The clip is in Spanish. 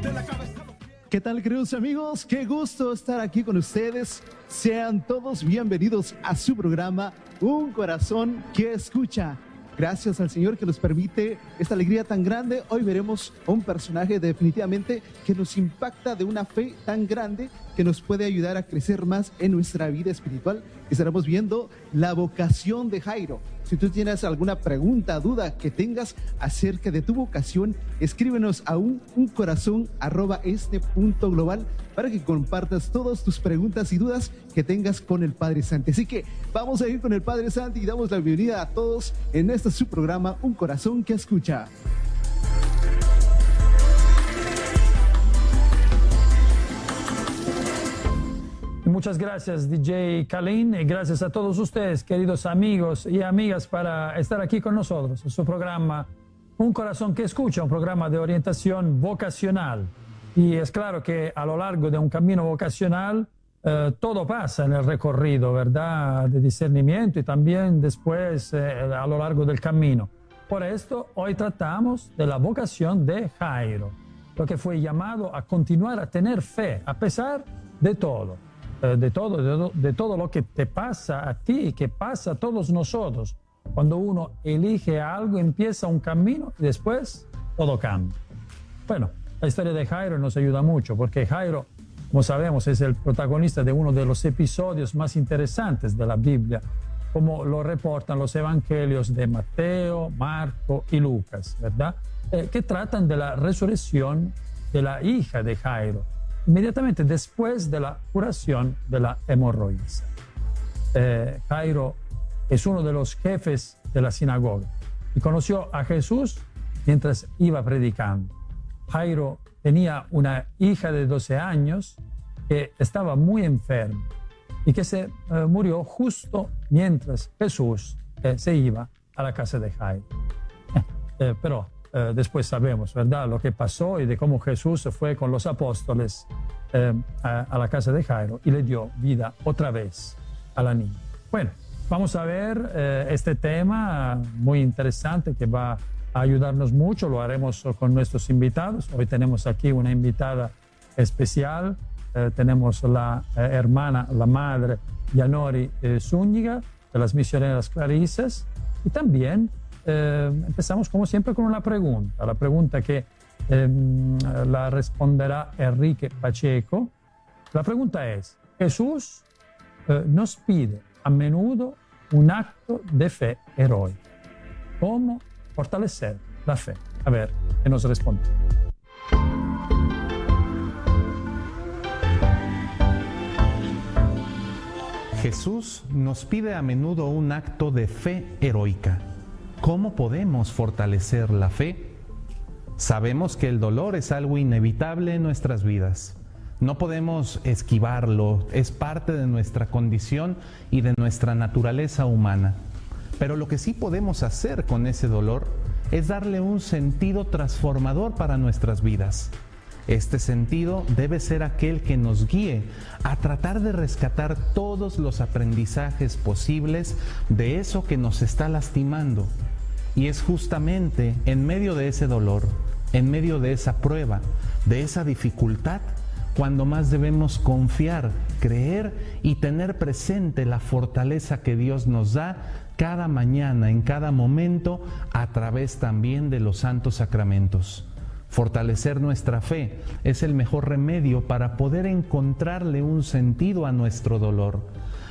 ¿Qué tal, queridos amigos? Qué gusto estar aquí con ustedes. Sean todos bienvenidos a su programa Un Corazón que Escucha. Gracias al Señor que nos permite esta alegría tan grande. Hoy veremos a un personaje definitivamente que nos impacta de una fe tan grande que nos puede ayudar a crecer más en nuestra vida espiritual. Estaremos viendo la vocación de Jairo. Si tú tienes alguna pregunta, duda que tengas acerca de tu vocación, escríbenos a uncorazon@este.global para que compartas todas tus preguntas y dudas que tengas con el Padre Santi. Así que vamos a ir con el Padre Santi y damos la bienvenida a todos en este su programa Un Corazón que Escucha. Muchas gracias, DJ Kalin, y gracias a todos ustedes, queridos amigos y amigas, para estar aquí con nosotros en su programa Un Corazón que Escucha, un programa de orientación vocacional. Y es claro que a lo largo de un camino vocacional todo pasa en el recorrido, ¿verdad?, de discernimiento y también después a lo largo del camino. Por esto, hoy tratamos de la vocación de Jairo, lo que fue llamado a continuar a tener fe a pesar de todo. De todo lo que te pasa a ti y que pasa a todos nosotros. Cuando uno elige algo, empieza un camino y después todo cambia. Bueno, la historia de Jairo nos ayuda mucho porque Jairo, como sabemos, es el protagonista de uno de los episodios más interesantes de la Biblia, como lo reportan los evangelios de Mateo, Marco y Lucas, ¿verdad? Que tratan de la resurrección de la hija de Jairo, inmediatamente después de la curación de la hemorroides. Jairo es uno de los jefes de la sinagoga y conoció a Jesús mientras iba predicando. Jairo tenía una hija de 12 años que estaba muy enferma y que se murió justo mientras Jesús se iba a la casa de Jairo. Pero después sabemos, ¿verdad?, lo que pasó y de cómo Jesús fue con los apóstoles a la casa de Jairo y le dio vida otra vez a la niña. Bueno, vamos a ver este tema muy interesante que va a ayudarnos mucho. Lo haremos con nuestros invitados. Hoy tenemos aquí una invitada especial. Tenemos la hermana, la madre Yanori Zúñiga, de las Misioneras Clarisas. Y también empezamos como siempre con una pregunta. La pregunta que la responderá Enrique Pacheco. La pregunta es: Jesús nos pide a menudo un acto de fe heroica. ¿Cómo fortalecer la fe? A ver, ¿qué nos responde? Jesús nos pide a menudo un acto de fe heroica. ¿Cómo podemos fortalecer la fe? Sabemos que el dolor es algo inevitable en nuestras vidas. No podemos esquivarlo, es parte de nuestra condición y de nuestra naturaleza humana. Pero lo que sí podemos hacer con ese dolor es darle un sentido transformador para nuestras vidas. Este sentido debe ser aquel que nos guíe a tratar de rescatar todos los aprendizajes posibles de eso que nos está lastimando. Y es justamente en medio de ese dolor, en medio de esa prueba, de esa dificultad, cuando más debemos confiar, creer y tener presente la fortaleza que Dios nos da cada mañana, en cada momento, a través también de los santos sacramentos. Fortalecer nuestra fe es el mejor remedio para poder encontrarle un sentido a nuestro dolor.